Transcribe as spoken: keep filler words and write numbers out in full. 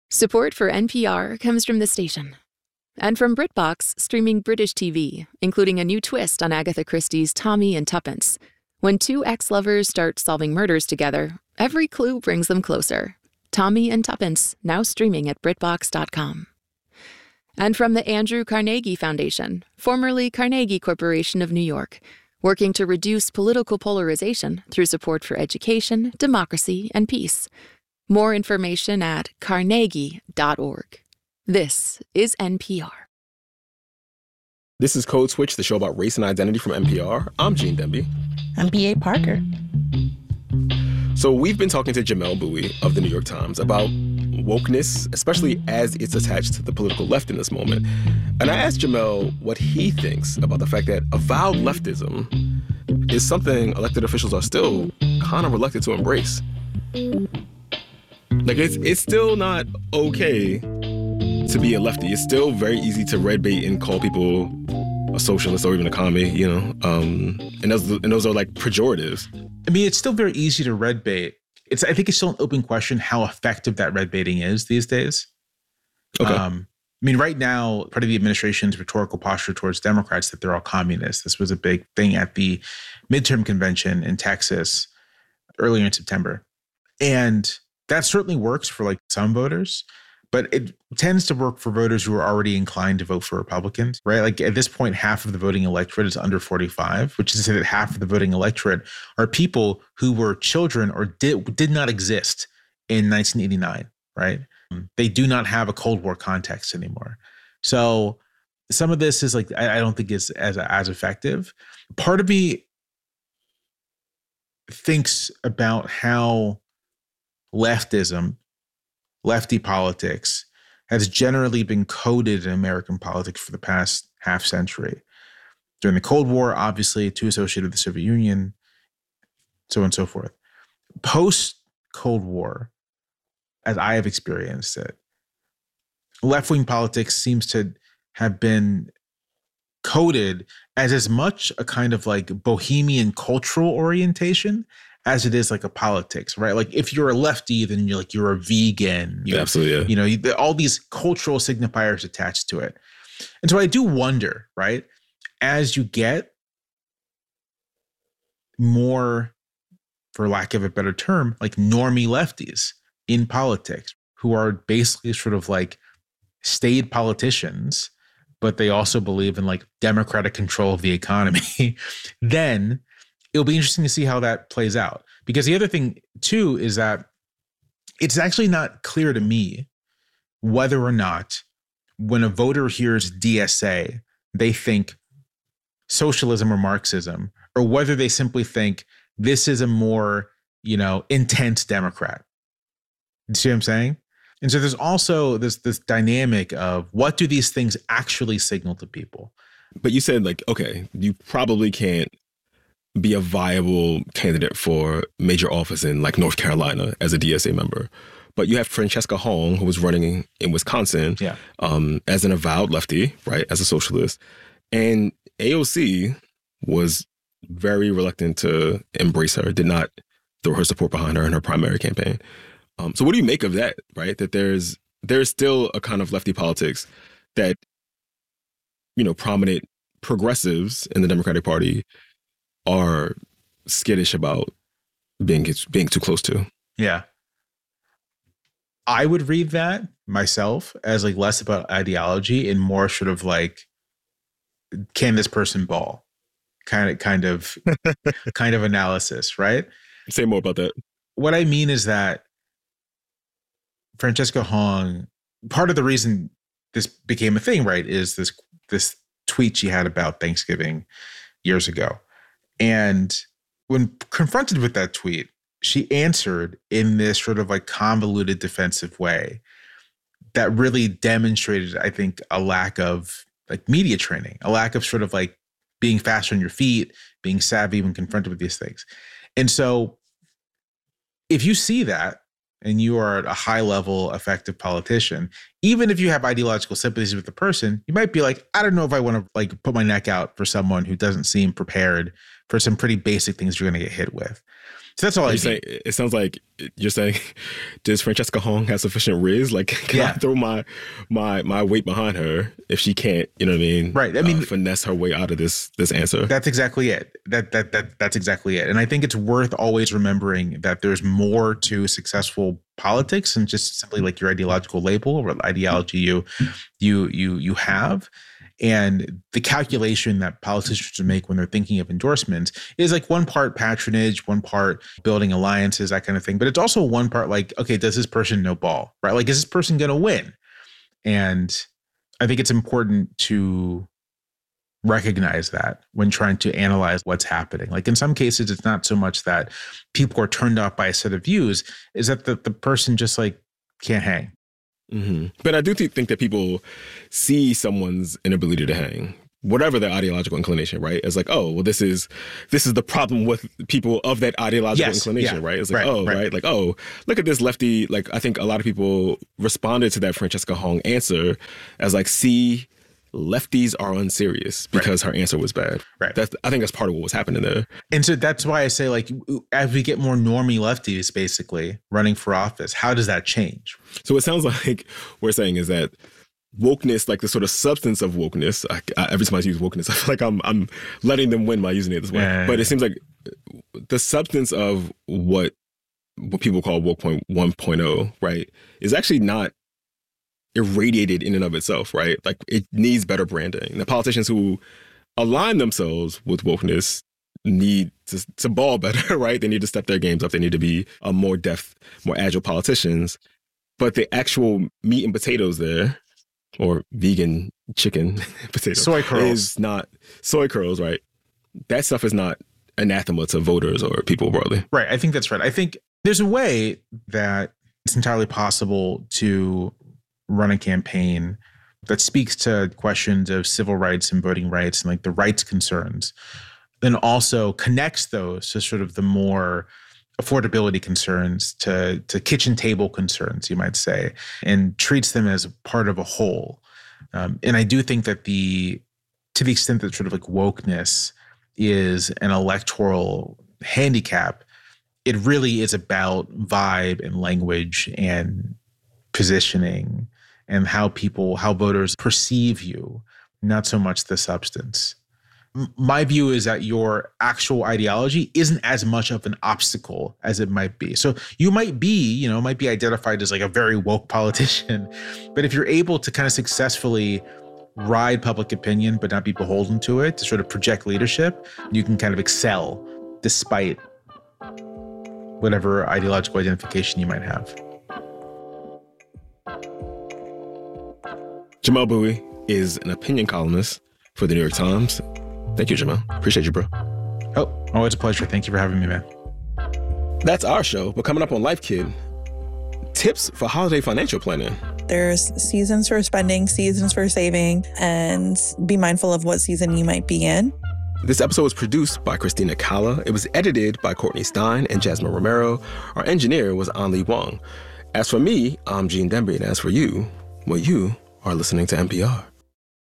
Support for N P R comes from the station. And from BritBox, streaming British T V, including a new twist on Agatha Christie's Tommy and Tuppence. When two ex-lovers start solving murders together, every clue brings them closer. Tommy and Tuppence, now streaming at BritBox dot com. And from the Andrew Carnegie Foundation, formerly Carnegie Corporation of New York, working to reduce political polarization through support for education, democracy, and peace. More information at carnegie dot org. This is N P R. This is Code Switch, the show about race and identity from N P R. I'm Gene Demby. I'm B A. Parker. So we've been talking to Jamelle Bouie of The New York Times about wokeness, especially as it's attached to the political left in this moment. And I asked Jamelle what he thinks about the fact that avowed leftism is something elected officials are still kind of reluctant to embrace. Like, it's it's still not okay to be a lefty. It's still very easy to red bait and call people a socialist or even a commie, you know? Um, and those and those are like pejoratives. I mean, it's still very easy to red bait. It's I think it's still an open question how effective that red baiting is these days. Okay. Um, I mean, right now, part of the administration's rhetorical posture towards Democrats that they're all communists. This was a big thing at the midterm convention in Texas earlier in September. And that certainly works for like some voters, but it tends to work for voters who are already inclined to vote for Republicans, right? Like at this point, half of the voting electorate is under forty-five, which is to say that half of the voting electorate are people who were children or did, did not exist in nineteen eighty-nine, right? They do not have a Cold War context anymore. So some of this is like, I, I don't think is as, as effective. Part of me thinks about how leftism, lefty politics, has generally been coded in American politics for the past half century. During the Cold War, obviously, too associated with the Soviet Union, so on and so forth. Post-Cold War, as I have experienced it, left-wing politics seems to have been coded as as much a kind of like bohemian cultural orientation as it is like a politics, right? Like if you're a lefty, then you're like, you're a vegan. You're, Absolutely, yeah. You know, you, all these cultural signifiers attached to it. And so I do wonder, right? As you get more, for lack of a better term, like normie lefties in politics who are basically sort of like staid politicians, but they also believe in like democratic control of the economy, then it'll be interesting to see how that plays out. Because the other thing, too, is that it's actually not clear to me whether or not when a voter hears D S A, they think socialism or Marxism, or whether they simply think this is a more, you know, intense Democrat. You see what I'm saying? And so there's also this, this dynamic of what do these things actually signal to people? But you said like, okay, you probably can't be a viable candidate for major office in like North Carolina as a D S A member. But you have Francesca Hong, who was running in Wisconsin yeah. um, as an avowed lefty, right, as a socialist. And A O C was very reluctant to embrace her, did not throw her support behind her in her primary campaign. Um, so what do you make of that, right? That there's there's still a kind of lefty politics that, you know, prominent progressives in the Democratic Party are skittish about being being too close to. Yeah. I would read that myself as like less about ideology and more sort of like, can this person ball? Kind of, kind of, kind of analysis, right? Say more about that. What I mean is that Francesca Hong, part of the reason this became a thing, right, is this this tweet she had about Thanksgiving years ago. And when confronted with that tweet, she answered in this sort of like convoluted defensive way that really demonstrated, I think, a lack of like media training, a lack of sort of like being fast on your feet, being savvy when confronted with these things. And so if you see that and you are a high level effective politician, even if you have ideological sympathies with the person, you might be like, I don't know if I want to like put my neck out for someone who doesn't seem prepared for some pretty basic things you're going to get hit with. So that's all I You're think. saying, it sounds like you're saying, does Francesca Hong have sufficient riz? Like, can Yeah. I throw my my my weight behind her if she can't, you know what I mean? Right. I mean, uh, finesse her way out of this this answer. That's exactly it. That that that that's exactly it. And I think it's worth always remembering that there's more to successful politics than just simply like your ideological label or the ideology you you you you have. And the calculation that politicians make when they're thinking of endorsements is like one part patronage, one part building alliances, that kind of thing. But it's also one part like, okay, does this person know ball, right? Like, is this person going to win? And I think it's important to recognize that when trying to analyze what's happening. Like in some cases, it's not so much that people are turned off by a set of views, is that the, the person just like can't hang. Mm-hmm. But I do th- think that people see someone's inability to hang, whatever their ideological inclination, right? It's like, oh, well, this is this is the problem with people of that ideological Yes, inclination, yeah. right? It's like, Right, oh, right. right. Like, oh, look at this lefty. Like, I think a lot of people responded to that Francesca Hong answer as like, see, lefties are unserious because her answer was bad. Right. That's, I think that's part of what was happening there. And so that's why I say, like, as we get more normie lefties basically running for office, how does that change? So it sounds like we're saying is that wokeness, like the sort of substance of wokeness, I, I, every time I use wokeness, I feel like I'm I'm letting them win by using it this way. Yeah. But it seems like the substance of what what people call woke point one point oh, right, is actually not irradiated in and of itself, right? Like it needs better branding. The politicians who align themselves with wokeness need to, to ball better, right? They need to step their games up. They need to be a more deft, more agile politicians. But the actual meat and potatoes there, or vegan chicken potatoes, Soy curls. is not soy curls, right? That stuff is not anathema to voters or people broadly. Right. I think that's right. I think there's a way that it's entirely possible to run a campaign that speaks to questions of civil rights and voting rights and like the rights concerns, then also connects those to sort of the more affordability concerns, to, to kitchen table concerns, you might say, and treats them as part of a whole. Um, and I do think that the, to the extent that sort of like wokeness is an electoral handicap, it really is about vibe and language and positioning and how people, how voters perceive you, not so much the substance. M- My view is that your actual ideology isn't as much of an obstacle as it might be. So you might be, you know, might be identified as like a very woke politician, but if you're able to kind of successfully ride public opinion, but not be beholden to it, to sort of project leadership, you can kind of excel despite whatever ideological identification you might have. Jamelle Bouie is an opinion columnist for the New York Times. Thank you, Jamelle. Appreciate you, bro. Oh, always a pleasure. Thank you for having me, man. That's our show. But coming up on Life Kid, tips for holiday financial planning. There's seasons for spending, seasons for saving, and be mindful of what season you might be in. This episode was produced by Christina Kalla. It was edited by Courtney Stein and Jasmine Romero. Our engineer was Anli Wong. As for me, I'm Gene Demby, and as for you, well, you are listening to N P R.